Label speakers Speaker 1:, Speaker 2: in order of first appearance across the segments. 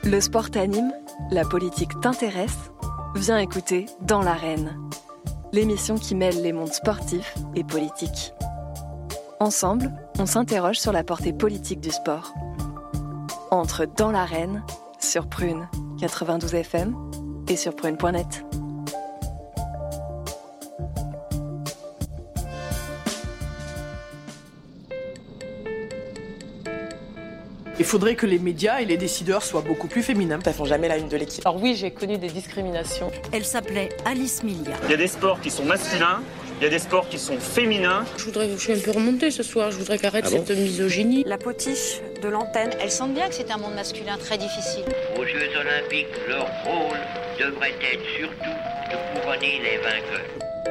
Speaker 1: Le sport t'anime, la politique t'intéresse. Viens écouter Dans l'arène, l'émission qui mêle les mondes sportifs et politiques. Ensemble, on s'interroge sur la portée politique du sport. Entre Dans l'arène sur Prune 92 FM et sur prune.net.
Speaker 2: Il faudrait que les médias et les décideurs soient beaucoup plus féminins.
Speaker 3: Elles font jamais la une de l'équipe.
Speaker 4: Alors oui, j'ai connu des discriminations.
Speaker 5: Elle s'appelait Alice Milia.
Speaker 6: Il y a des sports qui sont masculins, il y a des sports qui sont féminins.
Speaker 7: Je suis un peu remontée ce soir, je voudrais qu'arrête cette misogynie.
Speaker 8: La potiche de l'antenne. Elle sent bien que c'est un monde masculin très difficile.
Speaker 9: Aux Jeux Olympiques, leur rôle devrait être surtout de couronner les vainqueurs.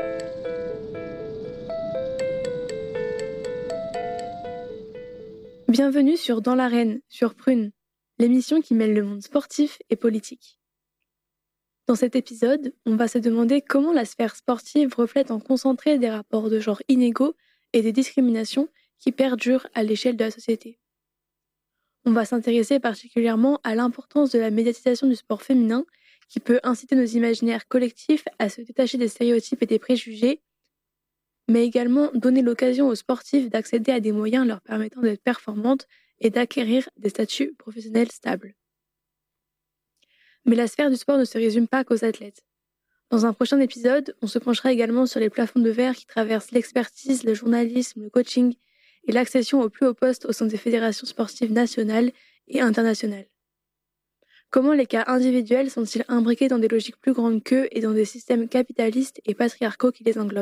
Speaker 10: Bienvenue sur Dans l'arène, sur Prune, l'émission qui mêle le monde sportif et politique. Dans cet épisode, on va se demander comment la sphère sportive reflète en concentré des rapports de genre inégaux et des discriminations qui perdurent à l'échelle de la société. On va s'intéresser particulièrement à l'importance de la médiatisation du sport féminin qui peut inciter nos imaginaires collectifs à se détacher des stéréotypes et des préjugés, mais également donner l'occasion aux sportifs d'accéder à des moyens leur permettant d'être performantes et d'acquérir des statuts professionnels stables. Mais la sphère du sport ne se résume pas qu'aux athlètes. Dans un prochain épisode, on se penchera également sur les plafonds de verre qui traversent l'expertise, le journalisme, le coaching et l'accession aux plus hauts postes au sein des fédérations sportives nationales et internationales. Comment les cas individuels sont-ils imbriqués dans des logiques plus grandes qu'eux et dans des systèmes capitalistes et patriarcaux qui les englobent ?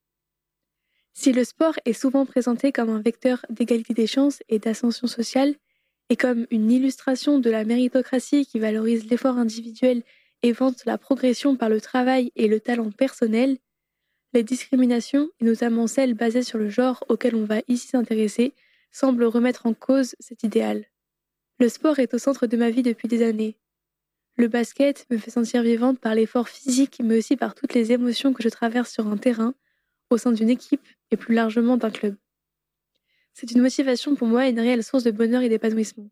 Speaker 10: Si le sport est souvent présenté comme un vecteur d'égalité des chances et d'ascension sociale, et comme une illustration de la méritocratie qui valorise l'effort individuel et vante la progression par le travail et le talent personnel, les discriminations, et notamment celles basées sur le genre auquel on va ici s'intéresser, semblent remettre en cause cet idéal. Le sport est au centre de ma vie depuis des années. Le basket me fait sentir vivante par l'effort physique, mais aussi par toutes les émotions que je traverse sur un terrain, au sein d'une équipe et plus largement d'un club. C'est une motivation pour moi et une réelle source de bonheur et d'épanouissement.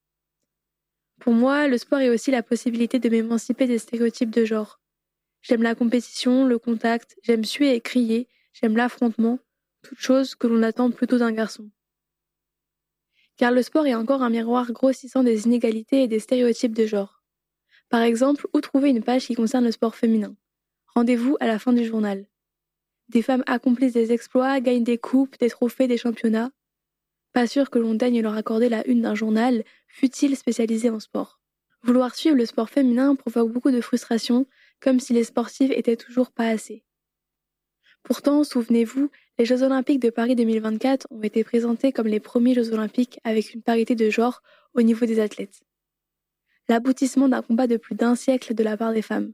Speaker 10: Pour moi, le sport est aussi la possibilité de m'émanciper des stéréotypes de genre. J'aime la compétition, le contact, j'aime suer et crier, j'aime l'affrontement, toutes choses que l'on attend plutôt d'un garçon. Car le sport est encore un miroir grossissant des inégalités et des stéréotypes de genre. Par exemple, où trouver une page qui concerne le sport féminin ? Rendez-vous à la fin du journal. Des femmes accomplissent des exploits, gagnent des coupes, des trophées, des championnats. Pas sûr que l'on daigne leur accorder la une d'un journal, fût-il spécialisé en sport. Vouloir suivre le sport féminin provoque beaucoup de frustration, comme si les sportives étaient toujours pas assez. Pourtant, souvenez-vous, les Jeux Olympiques de Paris 2024 ont été présentés comme les premiers Jeux Olympiques avec une parité de genre au niveau des athlètes. L'aboutissement d'un combat de plus d'un siècle de la part des femmes.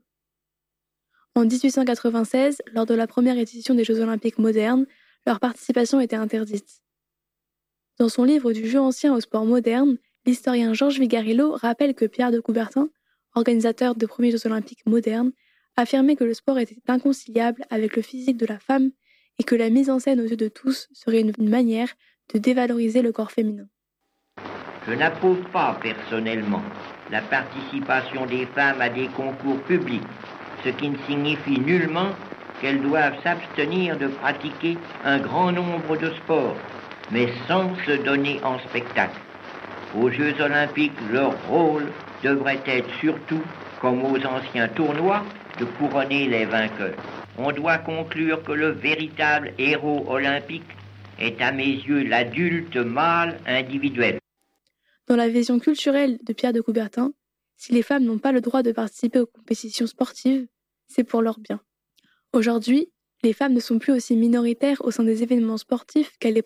Speaker 10: En 1896, lors de la première édition des Jeux Olympiques modernes, leur participation était interdite. Dans son livre Du jeu ancien au sport moderne, l'historien Georges Vigarillo rappelle que Pierre de Coubertin, organisateur des premiers Jeux Olympiques modernes, affirmait que le sport était inconciliable avec le physique de la femme et que la mise en scène aux yeux de tous serait une manière de dévaloriser le corps féminin.
Speaker 9: Je n'approuve pas personnellement la participation des femmes à des concours publics, ce qui ne signifie nullement qu'elles doivent s'abstenir de pratiquer un grand nombre de sports, mais sans se donner en spectacle. Aux Jeux Olympiques, leur rôle devrait être surtout, comme aux anciens tournois, de couronner les vainqueurs. On doit conclure que le véritable héros olympique est à mes yeux l'adulte mâle individuel.
Speaker 10: Dans la vision culturelle de Pierre de Coubertin, si les femmes n'ont pas le droit de participer aux compétitions sportives, c'est pour leur bien. Aujourd'hui, les femmes ne sont plus aussi minoritaires au sein des événements sportifs qu'à l'époque